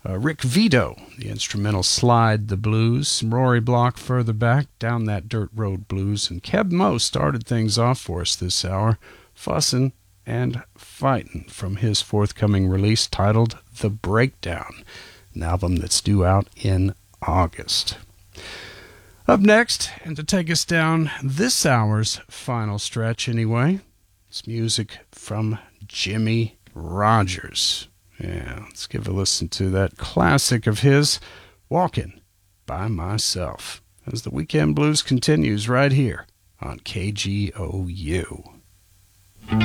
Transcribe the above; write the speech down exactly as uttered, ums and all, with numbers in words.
Uh, Rick Vito, the instrumental Slide the Blues. Some Rory Block further back, Down That Dirt Road Blues. And Keb Mo started things off for us this hour, Fussin' and Fightin' from his forthcoming release titled The Breakdown, an album that's due out in August. Up next, and to take us down this hour's final stretch anyway, it's music from Jimmie Rodgers. Yeah, let's give a listen to that classic of his, Walkin' by Myself, as the Weekend Blues continues right here on K G O U.